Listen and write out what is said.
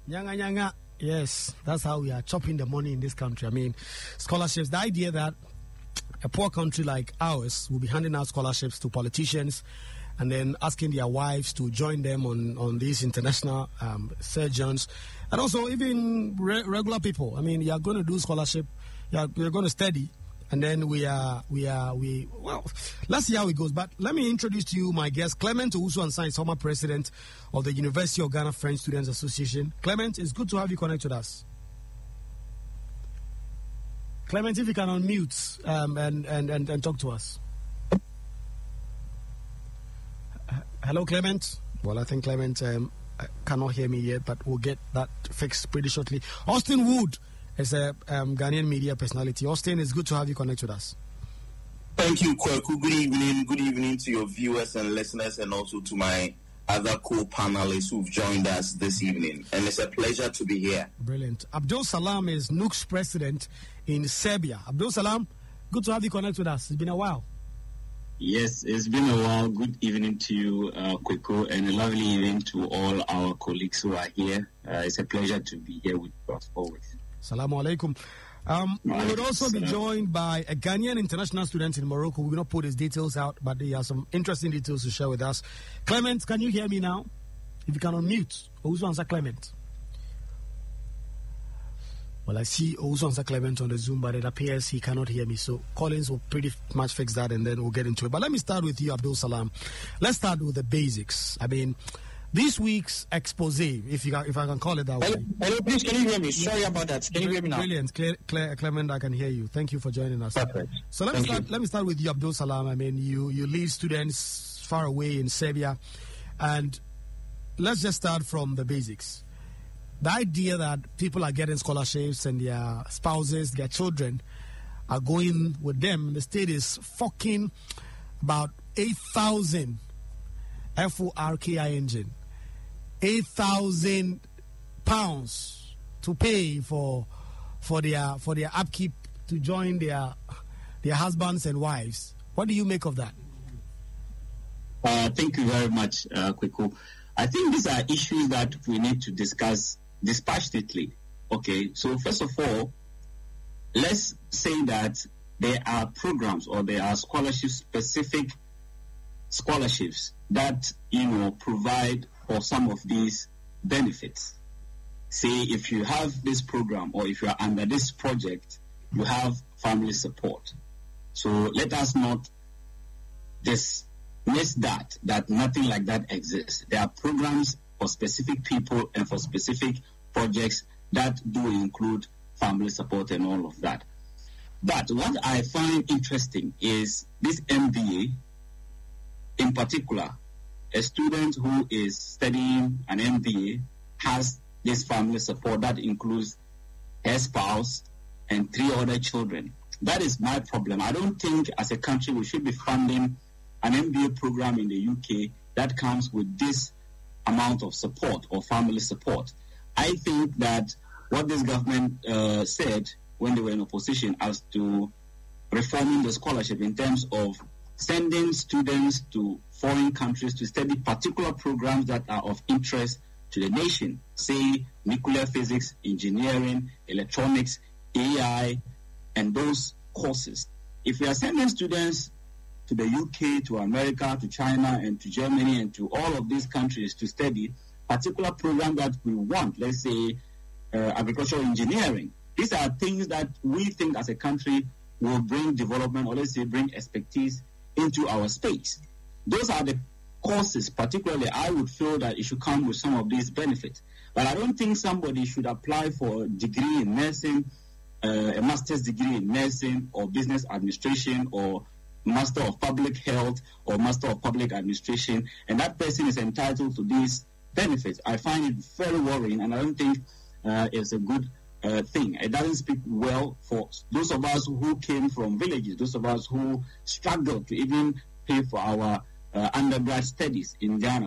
Nyanga nyanga. Yes, that's how we are chopping the money in this country. I mean, scholarships. The idea that a poor country like ours will be handing out scholarships to politicians and then asking their wives to join them on these international surgeons, and also even regular people. I mean, you are going to do scholarship, you're going to study, and then well, let's see how it goes. But let me introduce to you my guest, Clement Owusu-Ansah, is former president of the University of Ghana French Students Association. Clement, it's good to have you connect with us. Clement, if you can unmute and talk to us. Hello, Clement. Well, I think Clement cannot hear me yet, but we'll get that fixed pretty shortly. Austin Wood is a Ghanaian media personality. Austin, it's good to have you connect with us. Thank you, Kweku. Good evening. Good evening to your viewers and listeners, and also to my other co-panelists who've joined us this evening. And it's a pleasure to be here. Brilliant. Abdul Salam is NUC's president in Serbia. Abdul Salam, good to have you connect with us. It's been a while. Yes, it's been a while. Good evening to you, Kweku, and a lovely evening to all our colleagues who are here. It's a pleasure to be here with you as always. Assalamu alaikum. We would also be joined by a Ghanaian international student in Morocco. We will not put his details out, but he has some interesting details to share with us. Clement, can you hear me now? If you can unmute, Owusu-Ansah Clement. Well, I see Owusu-Ansah Clement on the Zoom, but it appears he cannot hear me. So Collins will pretty much fix that, and then we'll get into it. But let me start with you, Abdul Salam. Let's start with the basics. I mean, this week's expose, if I can call it that way. Hello, please, can you hear me? Sorry about that. Can you hear me now? Brilliant. Clement, I can hear you. Thank you for joining us. Perfect. So let me start with you, Abdul Salam. I mean, you lead students far away in Serbia, and let's just start from the basics. The idea that people are getting scholarships and their spouses, their children are going with them, the state is fucking about 8,000 FORKI engine. 8,000 pounds to pay for their upkeep to join their husbands and wives. What do you make of that? Thank you very much, Kweku. I think these are issues that we need to discuss dispassionately. Okay, so first of all, let's say that there are programs or there are specific scholarships that provide for some of these benefits. Say if you have this program or if you are under this project, you have family support. So let us not dismiss that nothing like that exists. There are programs for specific people and for specific projects that do include family support and all of that. But what I find interesting is this MBA in particular. A student who is studying an MBA has this family support that includes her spouse and 3 other children. That is my problem. I don't think as a country we should be funding an MBA program in the UK that comes with this amount of support or family support. I think that what this government said when they were in opposition as to reforming the scholarship in terms of sending students to foreign countries to study particular programs that are of interest to the nation, say nuclear physics, engineering, electronics, AI, and those courses. If we are sending students to the UK, to America, to China, and to Germany, and to all of these countries to study particular program that we want, let's say agricultural engineering, these are things that we think as a country will bring development, or let's say bring expertise into our space. Those are the courses, particularly I would feel that it should come with some of these benefits. But I don't think somebody should apply for a degree in nursing, a master's degree in nursing or business administration or master of public health or master of public administration, and that person is entitled to these benefits. I find it very worrying, and I don't think it's a good thing. It doesn't speak well for those of us who came from villages, those of us who struggled to even pay for our undergrad studies in Ghana.